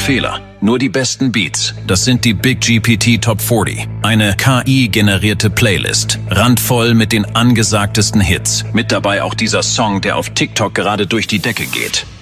Fehler, nur die besten Beats. Das sind die Big GPT Top 40. Eine KI-generierte Playlist. Randvoll mit den angesagtesten Hits. Mit dabei auch dieser Song, der auf TikTok gerade durch die Decke geht.